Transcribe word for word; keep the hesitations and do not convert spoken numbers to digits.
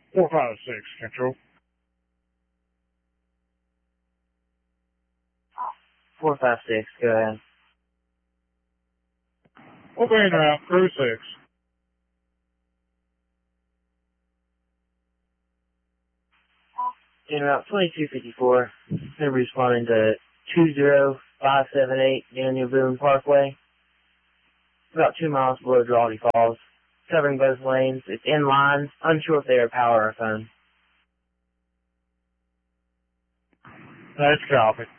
four five six, control. four five six, go ahead. We'll be in around crew six. In route twenty-two fifty-four, they're responding to two zero five seven eight Daniel Boone Parkway. It's about two miles below Drawdy Falls, covering both lanes. It's in line, unsure if they are power or phone. That's copy.